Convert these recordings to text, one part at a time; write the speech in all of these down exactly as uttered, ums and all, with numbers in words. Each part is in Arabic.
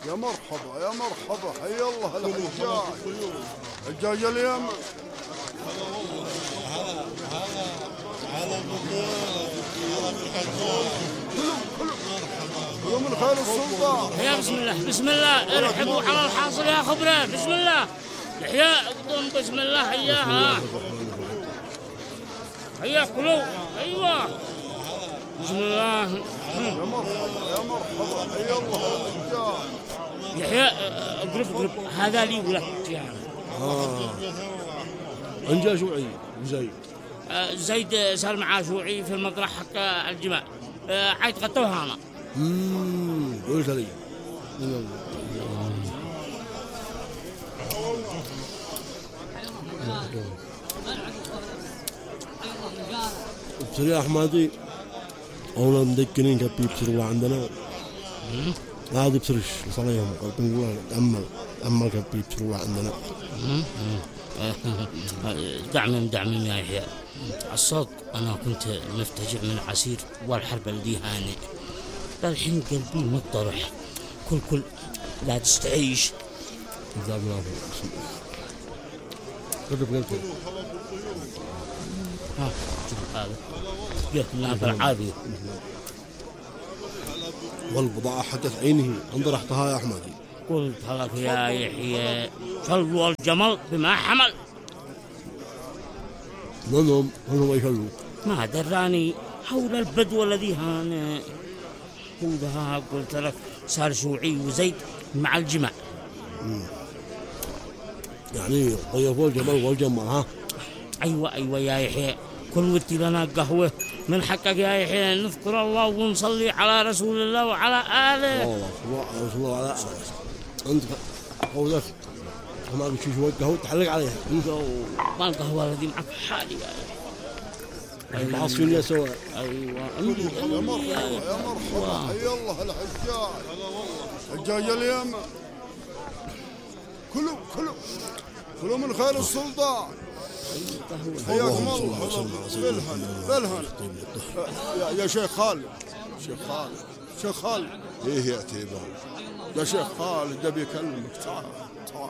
يا مرحبا يا مرحبا، حي الله الحجاج، حجاج اليمن. هلا هلا هلا كلوا من خير السلطان. يا بسم الله بسم الله، ارحبوا على الحاصل يا خبره، بسم الله. يحيى قدوم بسم الله، حياها هيا كلوا. ايوه بسم الله. يا مرحبا يا مرحبا، حي الله الحجاج. يحيى اقرب اقرب، هذا لي ولك يعني. اه انجا شوعي وزيد. آه زيد صار معاه شوعي في المطرح حق الجماع. آه عيد غطوها انا. امم قلت لي بصري يا حمادي اولا مدكنين كبي بسروا عندنا هذه بسرش صليهم قلت نقول عمل عمل كبي بسروا عندنا. دعمم دعمم يا يحيى. الصوت انا كنت مفتجع من عسير والحرب اللي هاني، الحين قلبي مطرح. كل كل لا تستعيش. جزاك الله خير. قلت قلت ها شوف هذا جت لنا بالعافية. والبضاعة حقت عينه انضرحتها يا أحمدي. قلت لك يا يحيى شلوا الجمل بما حمل. منهم منهم يشلوا ما دراني حول البدو الذي هان خذها. قلت لك صار شوعي وزيد مع الجماع. يعني طيفوا الجمل والجمل. ها أيوة أيوة يا يحيى، كل ودي لنا قهوة من حقك يا يحيى، نذكر الله ونصلي على رسول الله وعلى آله. والله صلى الله على آله. أنت قولك ما قلت شو شوية قهوة تحلق عليها. ما القهوة الذي معك حالي يا يحيى معصفين يا سواء. أيوة يا مرحبا يا مرحبا، حي الله الحجاج، حجاج اليمن. كلوا كلوا كلوا من خير السلطان. حياكم الله. بالهن بالهن يا, يا شيخ خالد. شيخ خالد شيخ خالد ايه يا تيبان؟ يا شيخ خالد ابي اكلمك. تعال تعال.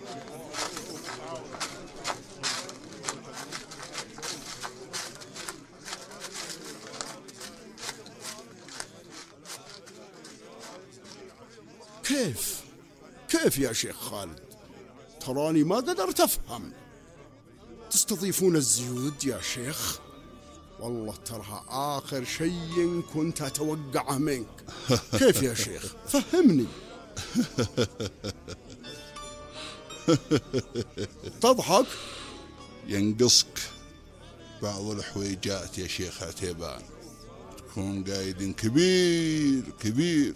كيف كيف يا شيخ خالد؟ تراني ما قدرت افهم. تستضيفون الزيود يا شيخ؟ والله ترها آخر شيء كنت أتوقعه منك. كيف يا شيخ؟ فهمني. تضحك؟ ينقصك بعض الحويجات يا شيخ عتيبان، تكون قايد كبير كبير.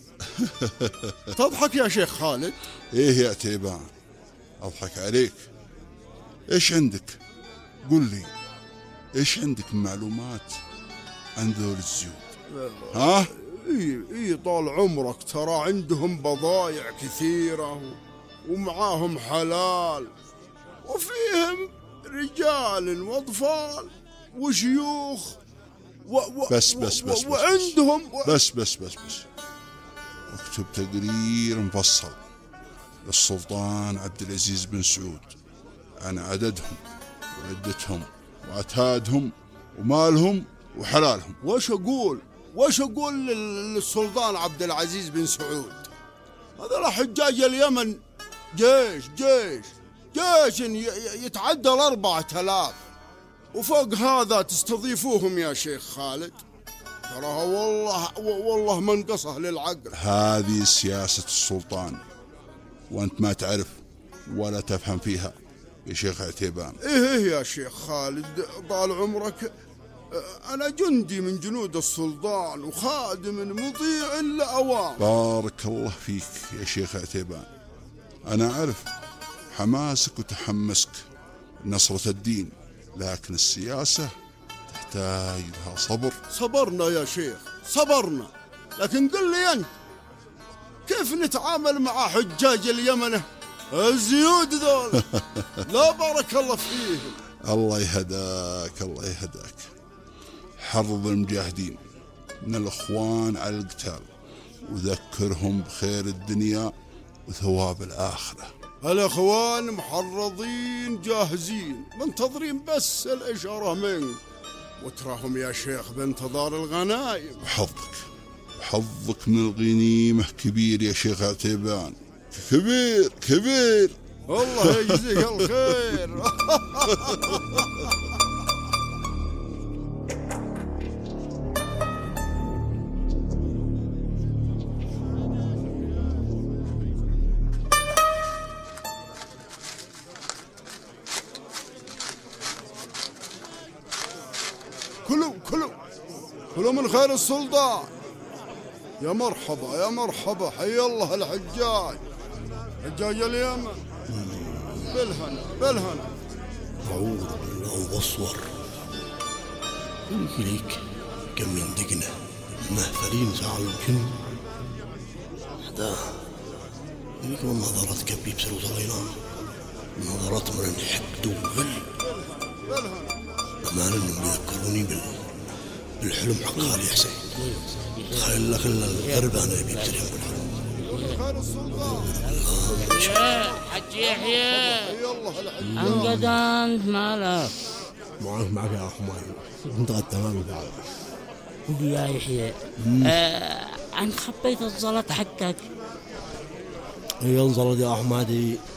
تضحك يا شيخ خالد؟ ايه يا عتيبان اضحك عليك؟ ايش عندك؟ قل لي ايش عندك من معلومات عن ذول الزيود؟ ها؟ اي اي طال عمرك، ترى عندهم بضايع كثيرة ومعاهم حلال، وفيهم رجال واطفال وشيوخ و و بس بس بس, بس وعندهم بس بس بس بس اكتب تقرير مفصل للسلطان عبد العزيز بن سعود عن عددهم وعدتهم وعتادهم ومالهم وحلالهم. وش أقول وش أقول للسلطان عبد العزيز بن سعود؟ هذا حجاج اليمن جيش جيش جيش يتعدى الأربعة آلاف، وفوق هذا تستضيفوهم يا شيخ خالد. تراها والله والله منقصه للعقل. هذه سياسة السلطان وأنت ما تعرف ولا تفهم فيها يا شيخ عتيبان. إيه إيه يا شيخ خالد طال عمرك، أنا جندي من جنود السلطان وخادم مطيع لأوامر. بارك الله فيك يا شيخ عتيبان، أنا أعرف حماسك وتحمسك نصرة الدين، لكن السياسة تحتاج لها صبر. صبرنا يا شيخ صبرنا، لكن قل لي أنت كيف نتعامل مع حجاج اليمن الزيود ذول؟ لا بارك الله فيهم. الله يهداك الله يهداك. حرض المجاهدين من الأخوان على القتال وذكرهم بخير الدنيا وثواب الآخرة. الأخوان محرضين جاهزين منتظرين بس الإشارة منك، وتراهم يا شيخ بانتظار الغنايم. وحظك وحظك من الغنيمة كبير يا شيخ عتيبان، كبير كبير. الله يجزيك الخير. كلوا كلوا كلوا من خير السلطان. يا مرحبا يا مرحبا، حي الله الحجاج، حجاج اليمن. بالهنا بالهنا. أعوذ بالله والصور إليك كم من دقنة مهفلين زعلوا الجن هذا إليك من نظرات كبيب سلو صلينا، نظرات من الحقد وغل أمان إنهم يذكروني بال... بالحلم حق خالي حسين. تخيل لك الغربان يبي يبتلهم بالحلم. خير السلطان حج يحيى يلا الحجاج. انقد انت مالك؟ معك معك يا أخو ماي انت قد تمام بعد. قل يا يحيى آه عن خبيت الزلط حقك. اي انزلت يا احمدي